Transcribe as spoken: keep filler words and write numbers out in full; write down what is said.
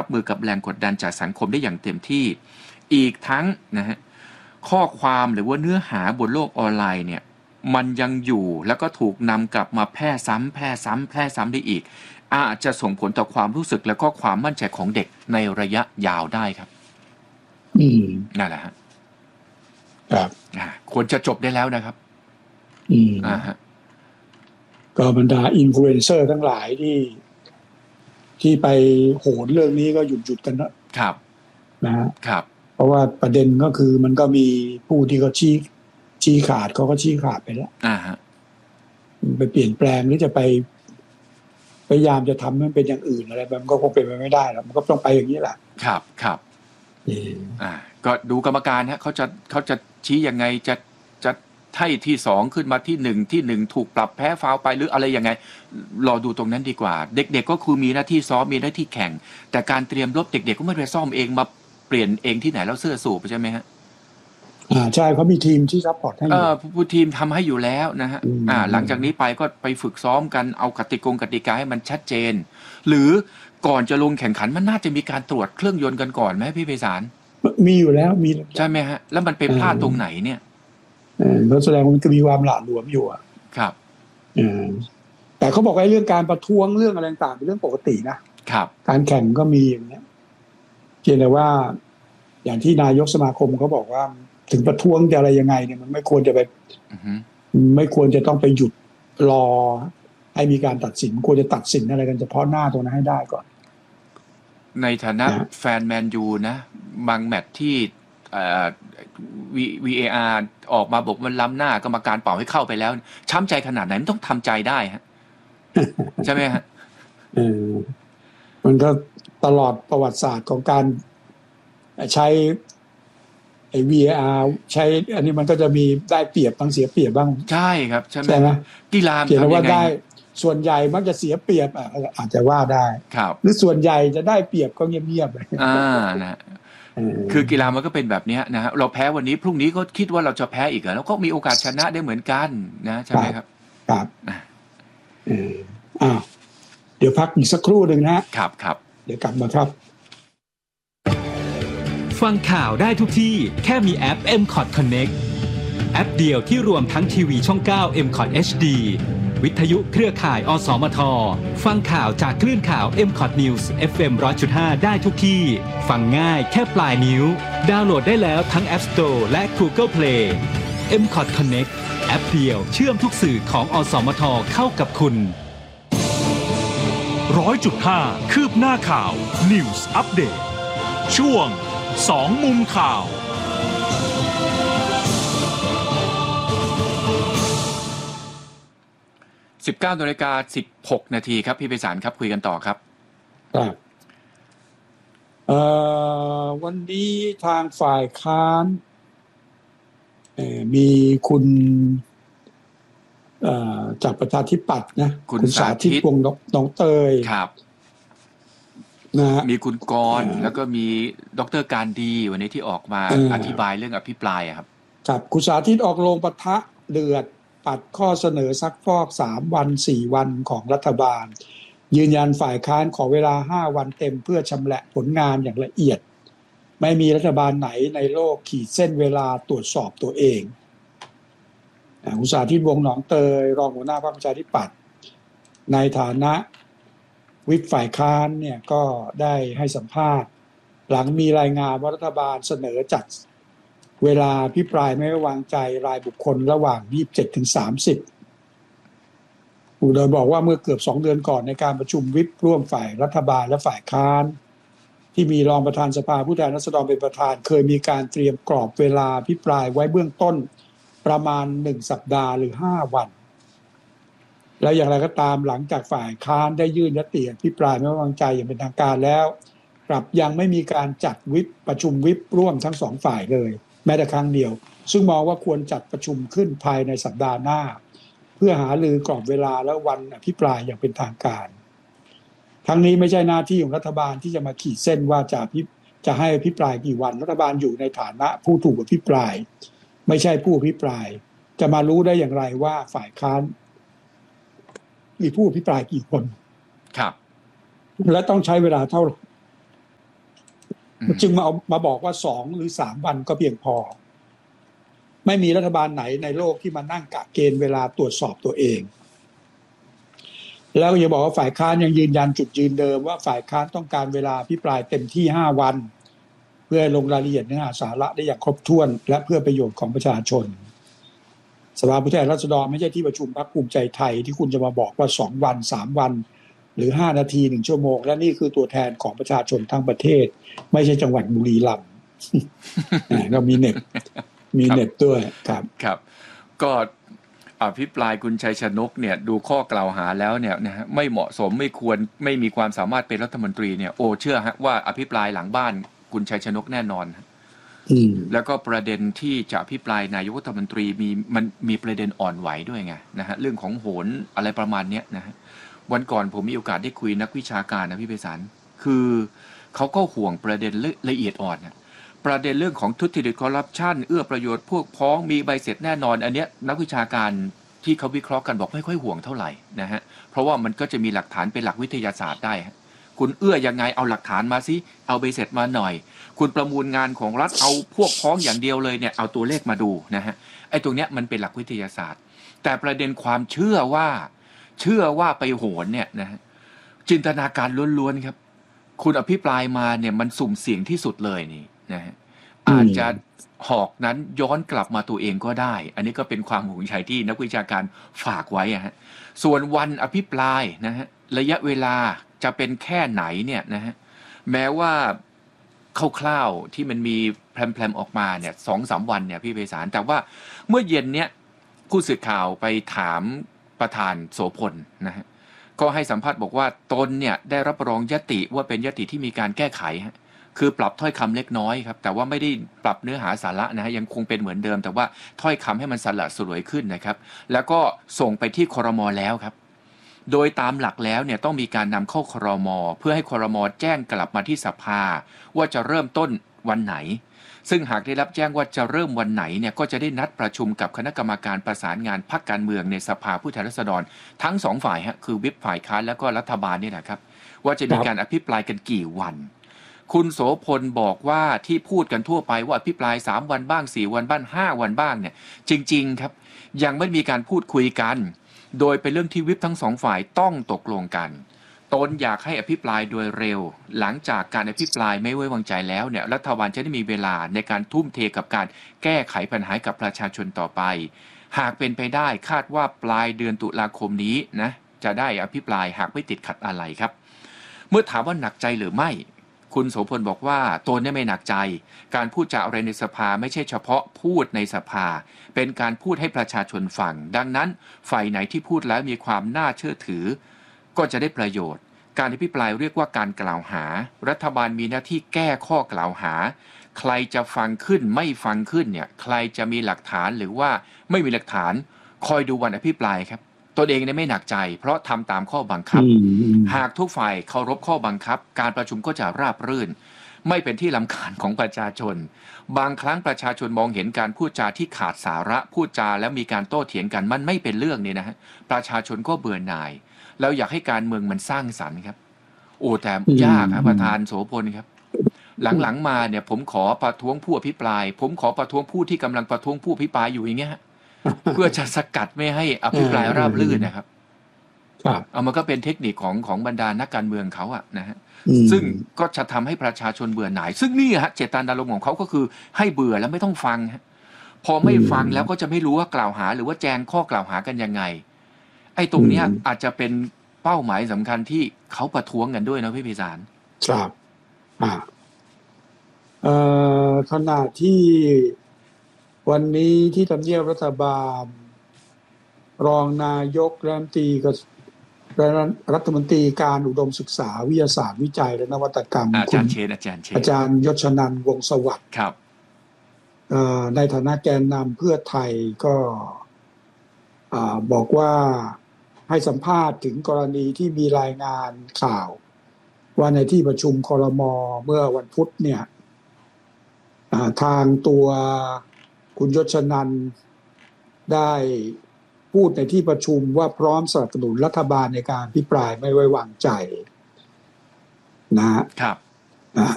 มือกับแรงกดดันจากสังคมได้อย่างเต็มที่อีกทั้งนะฮะข้อความหรือว่าเนื้อหาบนโลกออนไลน์เนี่ยมันยังอยู่แล้วก็ถูกนำกลับมาแพร่ซ้ำแพร่ซ้ำแพร่ซ้ำได้อีกอาจจะส่งผลต่อความรู้สึกและก็ความมั่นใจของเด็กในระยะยาวได้ครับอืมนั่นแหละฮะครับอ่าควรจะจบได้แล้วนะครับอืมอ่าฮะก็บรรดาอินฟลูเอนเซอร์ทั้งหลายที่ที่ไปโหนเรื่องนี้ก็หยุดหยุดกันนะครับนะฮะครับเพราะว่าประเด็นก็คือมันก็มีผู้ที่เขาชี้ชี้ขาดเขาก็ชี้ขาดไปแล้วอ่าฮะไปเปลี่ยนแปลงหรือจะไปพยายามจะทำให้มันเป็นอย่างอื่นอะไรแบบมันก็คงเป็นไปไม่ได้หรอกมันก็ต้องไปอย่างนี้แหละครับครับอ่าก็ดูกรรมการฮะเขาจะเขาจะชี้ยังไงจะจะให้ที่สองขึ้นมาที่หนึ่งที่หนึ่งถูกปรับแพ้ฟาวไปหรืออะไรยังไงรอดูตรงนั้นดีกว่าเด็กๆก็คือมีหน้าที่ซ้อมมีหน้าที่แข่งแต่การเตรียมรบเด็กๆก็ไม่ได้ซ่อมเองมาเปลี่ยนเองที่ไหนแล้วเสื้อสูบใช่ไหมฮะอ่าใช่เขามีทีมที่ซัพพอร์ตให้อยู่เออผู้ทีมทำให้อยู่แล้วนะฮะอ่าหลังจากนี้ไปก็ไปฝึกซ้อมกันเอากติกงกติกาให้มันชัดเจนหรือก่อนจะลงแข่งขันมันน่าจะมีการตรวจเครื่องยนต์กันก่อนไหมพี่ไพศาลมีอยู่แล้วมีใช่ไหมฮะแล้วมันไปพลาดตรงไหนเนี่ยเออแสดงว่ามันก็มีความหละหลวมอยู่อ่ะครับเออแต่เขาบอกว่าเรื่องการประท้วงเรื่องอะไรต่างเป็นเรื่องปกตินะครับการแข่งก็มีอย่างเงี้ยเพียงแต่ว่าอย่างที่นายกสมาคมเขาบอกว่าถึงประท้วงจะอะไรยังไงเนี่ยมันไม่ควรจะไป uh-huh. ไม่ควรจะต้องไปหยุดรอให้มีการตัดสินควรจะตัดสินอะไรกันเฉพาะหน้าตรงนั้นให้ได้ก่อนในฐานะแฟนแมนยูนะบางแมตช์ที่เอ่อ วี เอ อาร์ ออกมาบอกมันล้ำหน้ากรรมการเป่าให้เข้าไปแล้วช้ำใจขนาดไหนมันต้องทำใจได้ฮะ ใช่ไหมฮะเออมันก็ตลอดประวัติศาสตร์ของการใช้ไอ้ วี เอ อาร์ ใช้อันนี้มันก็จะมีได้เปรียบบ้างเสียเปรียบบ้างใช่ครับใช่ไหมกีฬาเกี่ยวกับว่าได้ส่วนใหญ่มักจะเสียเปรียบอาจจะว่าได้หรือส่วนใหญ่จะได้เปรียบก็เงียบๆอ่านะคือกีฬามันก็เป็นแบบนี้นะฮะเราแพ้วันนี้พรุ่งนี้ก็คิดว่าเราจะแพ้อีกแล้วก็มีโอกาสชนะได้เหมือนกันนะใช่ไหมครับครับอ่าเดี๋ยวพักอีกสักครู่หนึ่งนะครับครับเดี๋ยวกลับมาครับฟังข่าวได้ทุกที่แค่มีแอป เอ็ม คอท Connect แอปเดียวที่รวมทั้งทีวีช่องเก้า เอ็ม คอท เอช ดี วิทยุเครือข่ายอสมทฟังข่าวจากคลื่นข่าว เอ็ม คอท News เอฟ เอ็ม หนึ่งร้อยจุดห้า ได้ทุกที่ฟังง่ายแค่ปลายนิ้วดาวน์โหลดได้แล้วทั้ง App Store และ Google Play เอ็ม คอท Connect แอปเดียวเชื่อมทุกสื่อของอสมทเข้ากับคุณ หนึ่งร้อยจุดห้า คืบหน้าข่าว News Update ช่วงสองมุมข่าวสิบเก้านาฬิกาสิบหกนาทีครับพี่ไพศาลครับคุยกันต่อครับครับเอ่อวันนี้ทางฝ่ายค้านมีคุณจากประชาธิปัตย์นะคุณสาธิตวงศ์น้องเตยครับนะมีคุณกรณ์แล้วก็มีดร.การดีวันนี้ที่ออกมาอธิบายเรื่องอภิปรายครับครับคุณสาธิตออกโรงปะทะเดือดปัดข้อเสนอซักฟอกสามวันสี่วันของรัฐบาลยืนยันฝ่ายค้านขอเวลาห้าวันเต็มเพื่อชำแหละผลงานอย่างละเอียดไม่มีรัฐบาลไหนในโลกขีดเส้นเวลาตรวจสอบตัวเองคุณสาธิตวงศ์หนองเตยรองหัวหน้าพรรคประชาธิปัตย์ในฐานะวิปฝ่ายค้านเนี่ยก็ได้ให้สัมภาษณ์หลังมีรายงานว่ารัฐบาลเสนอจัดเวลาพิปรายไม่ไว้วางใจรายบุคคลระหว่างยี่สิบเจ็ดถึงสามสิบโดยบอกว่าเมื่อเกือบสองเดือนก่อนในการประชุมวิปร่วมฝ่ายรัฐบาลและฝ่ายค้านที่มีรองประธานสภาผู้แทนราษฎรเป็นประธานเคยมีการเตรียมกรอบเวลาพิปรายไว้เบื้องต้นประมาณหนึ่งสัปดาห์หรือห้าวันแล้วอย่างไรก็ตามหลังจากฝ่ายค้านได้ยื่นยติอภิปรายไม่ไว้วางใจอย่างเป็นทางการแล้วกลับยังไม่มีการจัดวิปประชุมวิปร่วมทั้งสองฝ่ายเลยแม้แต่ครั้งเดียวซึ่งมองว่าควรจัดประชุมขึ้นภายในสัปดาห์หน้าเพื่อหารือกรอบเวลาและวันอภิปรายอย่างเป็นทางการทั้งนี้ไม่ใช่หน้าที่ของรัฐบาลที่จะมาขีดเส้นว่าจะจะให้อภิปรายกี่วันรัฐบาลอยู่ในฐานะผู้ถูกอภิปรายไม่ใช่ผู้อภิปรายจะมารู้ได้อย่างไรว่าฝ่ายค้านมีผู้อภิปรายกี่คนครับและต้องใช้เวลาเท่าจึงมาเอามาบอกว่าสองหรือสามวันก็เพียงพอไม่มีรัฐบาลไหนในโลกที่มานั่งกะเกณฑ์เวลาตรวจสอบตัวเองแล้วก็ยังบอกว่าฝ่ายค้านยังยืนยันจุดยืนเดิมว่าฝ่ายค้านต้องการเวลาอภิปรายเต็มที่ห้าวันเพื่อลงรายละเอียดเนื้อหาสาระได้อย่างครบถ้วนและเพื่อประโยชน์ของประชาชนสภาผู้แทนราษฎรไม่ใช่ที่ประชุมพรรคภูมิใจไทยที่คุณจะมาบอกว่าสองวันสามวันหรือห้านาทีหนึ่งชั่วโมงและนี่คือตัวแทนของประชาชนทั้งประเทศไม่ใช่จังหวัดบุรีรัมย์ เรามีเน็ตมีเน็ตด้วยครับครับก็อภิปรายคุณชัยชนกเนี่ยดูข้อกล่าวหาแล้วเนี่ยนะฮะไม่เหมาะสมไม่ควรไม่มีความสามารถเป็นรัฐมนตรีเนี่ยโอ้เชื่อฮะว่าอภิปรายหลังบ้านคุณชัยชนกแน่นอนแล้วก็ประเด็นที่จะอภิปรายนายกรัฐมนตรีมีมันมีประเด็นอ่อนไหวด้วยไงนะฮะเรื่องของโหนอะไรประมาณนี้นะฮะวันก่อนผมมีโอกาสได้คุยนักวิชาการนะพี่ไพศาลคือเขาก็ห่วงประเด็นละเอียดอ่อนนะประเด็นเรื่องของทุจริตคอร์รัปชันเอื้อประโยชน์พวกพ้องมีใบเสร็จแน่นอนอันเนี้ยนักวิชาการที่เขาวิเคราะห์กันบอกไม่ค่อยห่วงเท่าไหร่นะฮะเพราะว่ามันก็จะมีหลักฐานเป็นหลักวิทยาศาสตร์ได้คุณเอื้อยังไงเอาหลักฐานมาสิเอาใบเสร็จมาหน่อยคุณประมูลงานของรัฐเอาพวกพ้องอย่างเดียวเลยเนี่ยเอาตัวเลขมาดูนะฮะไอ้ตรงเนี้ยมันเป็นหลักวิทยาศาสตร์แต่ประเด็นความเชื่อว่าเชื่อว่าไปโหนเนี่ยนะฮะจินตนาการล้วนๆครับคุณอภิปรายมาเนี่ยมันสุ่มเสี่ยงที่สุดเลยนี่นะฮะอาจจะหอกนั้นย้อนกลับมาตัวเองก็ได้อันนี้ก็เป็นความห่วงใยที่นักวิชาการฝากไว้อะฮะส่วนวันอภิปรายนะฮะระยะเวลาจะเป็นแค่ไหนเนี่ยนะฮะแม้ว่าคร่าวๆที่มันมีแพรมๆออกมาเนี่ยสองสามวันเนี่ยพี่ไพศาลแต่ว่าเมื่อเย็นเนี้ยผู้สื่อข่าวไปถามประธานโสพลนะฮะก็ให้สัมภาษณ์บอกว่าตนเนี่ยได้รับรองยติว่าเป็นยติที่มีการแก้ไขฮะคือปรับถ้อยคำเล็กน้อยครับแต่ว่าไม่ได้ปรับเนื้อหาสาระนะฮะยังคงเป็นเหมือนเดิมแต่ว่าถ้อยคำให้มันสละสลวยขึ้นนะครับแล้วก็ส่งไปที่ครม.แล้วครับโดยตามหลักแล้วเนี่ยต้องมีการนำเข้าครม.เพื่อให้ครม.แจ้งกลับมาที่สภาว่าจะเริ่มต้นวันไหนซึ่งหากได้รับแจ้งว่าจะเริ่มวันไหนเนี่ยก็จะได้นัดประชุมกับคณะกรรมการประสานงานพรรคการเมืองในสภาผู้แทนราษฎรทั้งสองฝ่ายฮะคือวิปฝ่ายค้านแล้วก็รัฐบาลนี่แหละครับว่าจะมีการอภิปรายกันกี่วันคุณโสพลบอกว่าที่พูดกันทั่วไปว่าอภิปรายสามวันบ้างสี่วันบ้างห้าวันบ้างเนี่ยจริงๆครับยังไม่มีการพูดคุยกันโดยเป็นเรื่องที่วิปทั้งสองฝ่ายต้องตกลงกันตนอยากให้อภิปรายโดยเร็วหลังจากการอภิปรายไม่ไว้วางใจแล้วเนี่ยรัฐบาลจะได้มีเวลาในการทุ่มเทกับการแก้ไขปัญหากับประชาชนต่อไปหากเป็นไปได้คาดว่าปลายเดือนตุลาคมนี้นะจะได้อภิปรายหากไม่ติดขัดอะไรครับเมื่อถามว่าหนักใจหรือไม่คุณโสพลบอกว่าตนเนี่ยไม่หนักใจการพูดจาอะไรในสภาไม่ใช่เฉพาะพูดในสภาเป็นการพูดให้ประชาชนฟังดังนั้นฝ่ายไหนที่พูดแล้วมีความน่าเชื่อถือก็จะได้ประโยชน์การอภิปรายเรียกว่าการกล่าวหารัฐบาลมีหน้าที่แก้ข้อกล่าวหาใครจะฟังขึ้นไม่ฟังขึ้นเนี่ยใครจะมีหลักฐานหรือว่าไม่มีหลักฐานคอยดูวันอภิปรายครับตนเองเนี่ยไม่หนักใจเพราะทำตามข้อบังคับหากทุกฝ่ายเคารพข้อบังคับการประชุมก็จะราบรื่นไม่เป็นที่รำคาญของประชาชนบางครั้งประชาชนมองเห็นการพูดจาที่ขาดสาระพูดจาแล้วมีการโต้เถียงกันมันไม่เป็นเรื่องนี่นะฮะประชาชนก็เบื่อหน่ายแล้วอยากให้การเมืองมันสร้างสรรค์ครับโอ้แต่ยากครับประธานโสพลครับหลังๆมาเนี่ยผมขอประท้วงผู้อภิปรายผมขอประท้วงผู้ที่กำลังประท้วงผู้อภิปรายอยู่อย่างเงี้ยเพื่อจะสกัดไม่ให้อภิปรายราบรื่นนะครับเอามันก็เป็นเทคนิคของของบรรดานักการเมืองเขาอะนะฮะซึ่งก็จะทำให้ประชาชนเบื่อหน่ายซึ่งนี่ฮะเจตนารมณ์ของเขาก็คือให้เบื่อแล้วไม่ต้องฟังฮะพอไม่ฟังแล้วก็จะไม่รู้ว่ากล่าวหาหรือว่าแจงข้อกล่าวหากันยังไงไอ้ตรงเนี้ยอาจจะเป็นเป้าหมายสำคัญที่เขาประท้วงกันด้วยนะพี่พิสารครับอ่าเอ่อขณะที่วันนี้ที่ทำเนียบรัฐบาลรองนายกรัฐมนตรีกับรัฐมนตรีการอุดมศึกษาวิทยาศาสตร์วิจัยและนวัตกรรมอาจารย์เชนอาจารย์เชนอาจารย์ยศนันท์วงศ์สวัสดิ์ครับในฐานะแกนนำเพื่อไทยก็บอกว่าให้สัมภาษณ์ถึงกรณีที่มีรายงานข่าวว่าในที่ประชุมครม.เมื่อวันพุธเนี่ยทางตัวคุณยศนันท์ได้พูดในที่ประชุมว่าพร้อมสนับสนุนรัฐบาลในการอภิปรายไม่ไว้วางใจนะฮะครับ